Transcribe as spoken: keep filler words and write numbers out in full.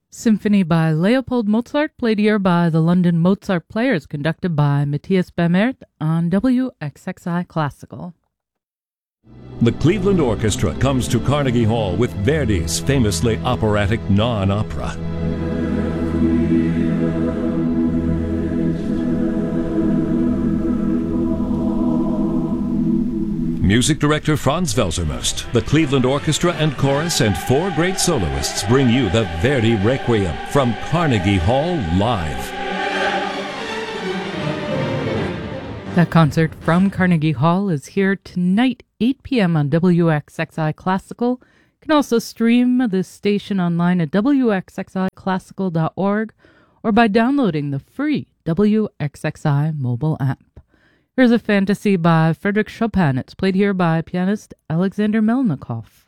Symphony by Leopold Mozart, played here by the London Mozart Players, conducted by Matthias Bamert on W X X I Classical. The Cleveland Orchestra comes to Carnegie Hall with Verdi's famously operatic non-opera. Music director Franz Welsermost, the Cleveland Orchestra and Chorus, and four great soloists bring you the Verdi Requiem from Carnegie Hall live. That concert from Carnegie Hall is here tonight, eight p.m. on W X X I Classical. You can also stream this station online at w x x i classical dot org or by downloading the free W X X I mobile app. Here's a fantasy by Frédéric Chopin. It's played here by pianist Alexander Melnikov.